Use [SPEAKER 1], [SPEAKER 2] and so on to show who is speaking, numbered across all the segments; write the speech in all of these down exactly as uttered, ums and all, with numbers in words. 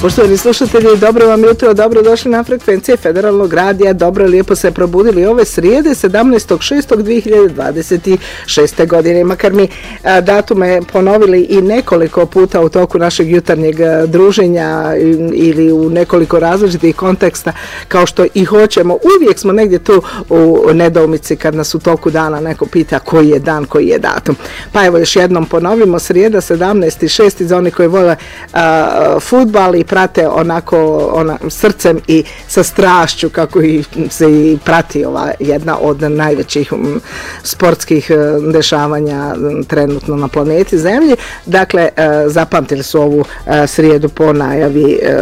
[SPEAKER 1] Poštovani slušatelji, dobro vam jutro, dobro došli na frekvencije Federalnog radija, dobro lijepo se probudili ove srijede sedamnaestog šestog dvije hiljade dvadeset šeste. godine. Makar mi a, datume ponovili i nekoliko puta u toku našeg jutarnjeg a, druženja i, ili u nekoliko različitih konteksta, kao što i hoćemo, uvijek smo negdje tu u nedoumici kad nas u toku dana neko pita koji je dan, koji je datum. Pa evo još jednom ponovimo, srijeda sedamnaesti šesti za oni koji vole a, fudbal i prate onako ona, srcem i sa strašću kako i se i prati ova jedna od najvećih m, sportskih m, dešavanja m, trenutno na planeti Zemlji. Dakle, e, zapamtili su ovu e, srijedu po najavi e,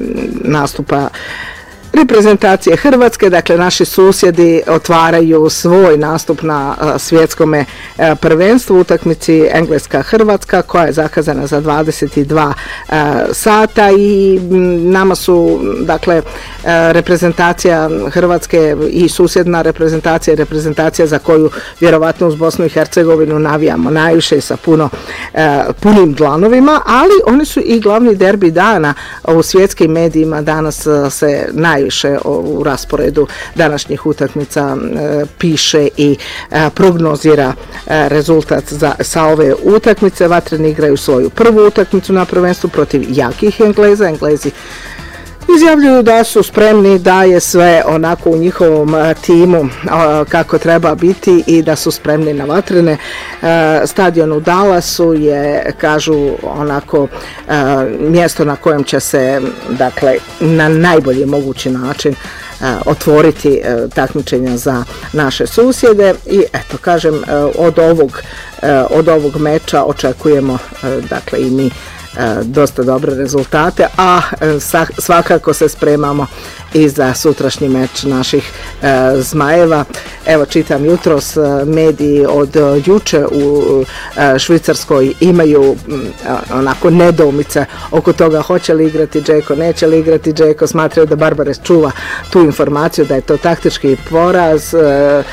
[SPEAKER 1] nastupa reprezentacije Hrvatske, dakle naši susjedi otvaraju svoj nastup na a, svjetskome a, prvenstvu, utakmici Engleska-Hrvatska koja je zakazana za dvadeset dva a, sata i m, nama su dakle a, reprezentacija Hrvatske i susjedna reprezentacija i reprezentacija za koju vjerovatno uz Bosnu i Hercegovinu navijamo najviše sa puno a, punim dlanovima, ali oni su i glavni derbi dana u svjetskim medijima. Danas a, se naj više u rasporedu današnjih utakmica e, piše i e, prognozira e, rezultat za, sa ove utakmice. Vatreni igraju svoju prvu utakmicu na prvenstvu protiv jakih Engleza. Englezi izjavljuju da su spremni, da je sve onako u njihovom a, timu a, kako treba biti i da su spremni na vatrene. A, stadion u Dallasu je, kažu, onako a, mjesto na kojem će se, dakle, na najbolji mogući način a, otvoriti a, takmičenja za naše susjede i eto, kažem, a, od ovog, a, od ovog meča očekujemo, a, dakle, i mi dosta dobre rezultate, a svakako se spremamo i za sutrašnji meč naših e, Zmajeva. Evo, čitam jutros, mediji od juče u e, Švicarskoj imaju m, onako nedoumice oko toga hoće li igrati Džeko, neće li igrati Džeko, smatraju da Barbares čuva tu informaciju da je to taktički poraz e,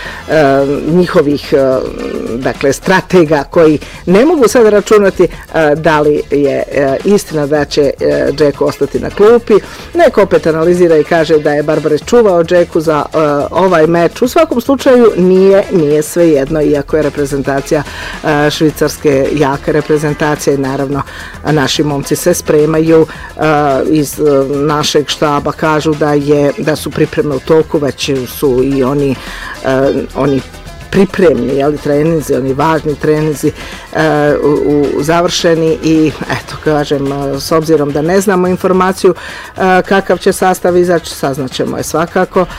[SPEAKER 1] e, njihovih e, dakle stratega koji ne mogu sad računati e, da li je e, istina da će e, Džeko ostati na klupi. Neko opet analizira i kaže da je Barbares čuvao Džeku za uh, ovaj meč. U svakom slučaju nije, nije sve jedno, iako je reprezentacija uh, Švicarske jaka reprezentacija i naravno naši momci se spremaju. Uh, iz uh, našeg štaba kažu da je da su pripreme u toku, već su i oni uh, oni pripremni, jeli, treninzi, oni važni treninzi e, u, u završeni i eto, kažem, s obzirom da ne znamo informaciju e, kakav će sastav izaći, saznaćemo je svakako, e,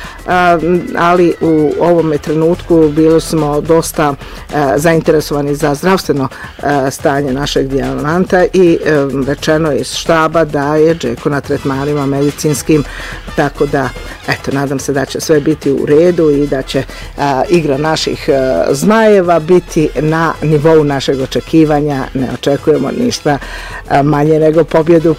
[SPEAKER 1] ali u ovome trenutku bili smo dosta e, zainteresovani za zdravstveno e, stanje našeg dijamanta i e, rečeno je iz štaba da je Džeko na tretmanima medicinskim, tako da, eto, nadam se da će sve biti u redu i da će a, igra naših Zmajeva biti na nivou našeg očekivanja. Ne očekujemo ništa manje nego pobjedu